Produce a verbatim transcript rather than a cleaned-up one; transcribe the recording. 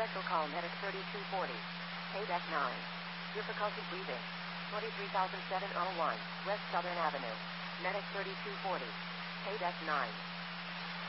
Special call Medic thirty-two forty. Paydeck nine. Difficulty breathing. twenty-three thousand seven oh one, West Southern Avenue. Medic thirty-two forty. Paydeck nine.